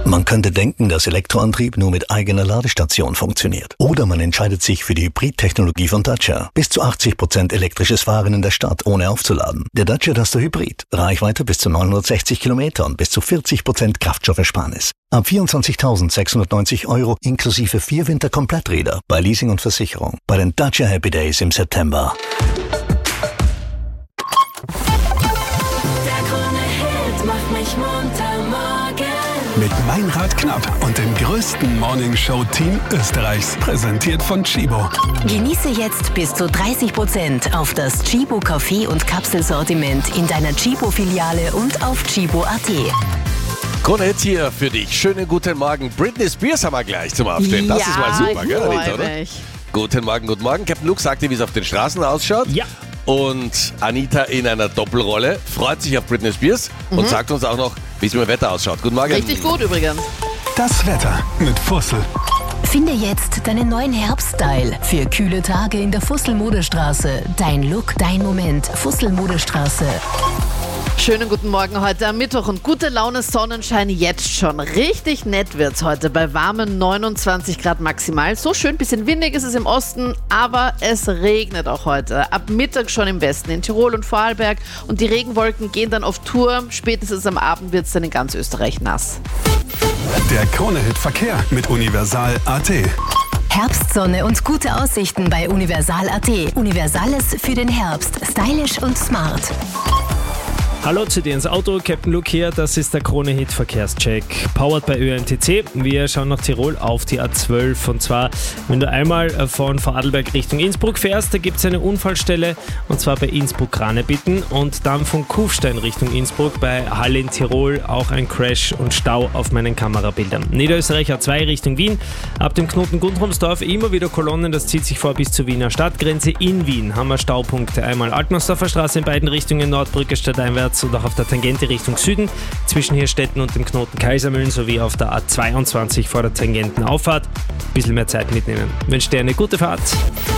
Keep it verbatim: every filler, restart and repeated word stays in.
Man könnte denken, dass Elektroantrieb nur mit eigener Ladestation funktioniert. Oder man entscheidet sich für die Hybrid-Technologie von Dacia. Bis zu achtzig Prozent elektrisches Fahren in der Stadt, ohne aufzuladen. Der Dacia Duster Hybrid. Reichweite bis zu neunhundertsechzig Kilometer und bis zu vierzig Prozent Kraftstoffersparnis. Ab vierundzwanzigtausendsechshundertneunzig Euro inklusive vier Winter-Kompletträder bei Leasing und Versicherung. Bei den Dacia Happy Days im September. Der Krone-Hit macht mich munter morgen. Mit Meinrad Knapp und dem größten Morningshow-Team Österreichs. Präsentiert von Tchibo. Genieße jetzt bis zu dreißig Prozent auf das Tchibo Kaffee- und Kapselsortiment in deiner Tchibo-Filiale und auf tchibo punkt at. Krone Hit hier für dich. Schönen guten Morgen. Britney Spears haben wir gleich zum Aufstehen. Das ja, ist mal super, gell, Anita, oder? Mich. Guten Morgen, guten Morgen. Captain Luke sagt dir, wie es auf den Straßen ausschaut. Ja. Und Anita in einer Doppelrolle freut sich auf Britney Spears mhm. und sagt uns auch noch, wie es mit dem Wetter ausschaut. Guten Morgen. Richtig gut übrigens. Das Wetter mit Fussel. Finde jetzt deinen neuen Herbststyle für kühle Tage in der Fussel-Modestraße. Dein Look, dein Moment. Fussel-Modestraße. Schönen guten Morgen heute am Mittwoch und gute Laune, Sonnenschein jetzt schon. Richtig nett wird's heute bei warmen neunundzwanzig Grad maximal. So schön, bisschen windig ist es im Osten, aber es regnet auch heute. Ab Mittag schon im Westen, in Tirol und Vorarlberg. Und die Regenwolken gehen dann auf Tour. Spätestens am Abend wird's dann in ganz Österreich nass. Der Krone-Hit Verkehr mit Universal Punkt at. Herbstsonne und gute Aussichten bei Universal Punkt at. Universales für den Herbst. Stylisch und smart. Hallo zu dir ins Auto, Captain Luke hier, das ist der Krone-Hit Verkehrscheck, powered bei Ö N T C. Wir schauen nach Tirol auf die A zwölf und zwar, wenn du einmal von Vorarlberg Richtung Innsbruck fährst, da gibt es eine Unfallstelle und zwar bei Innsbruck-Ranebitten und dann von Kufstein Richtung Innsbruck bei Halle in Tirol auch ein Crash und Stau auf meinen Kamerabildern. Niederösterreich A zwei Richtung Wien, ab dem Knoten Gundrumsdorf immer wieder Kolonnen, das zieht sich vor bis zur Wiener Stadtgrenze. In Wien haben wir Staupunkte, einmal Altmannsdorfer Straße in beiden Richtungen, Nordbrücke stadteinwärts und auch auf der Tangente Richtung Süden, zwischen Hirstetten und dem Knoten Kaisermühlen sowie auf der A zweiundzwanzig vor der Tangentenauffahrt. Ein bisschen mehr Zeit mitnehmen. Wünsche dir eine gute Fahrt.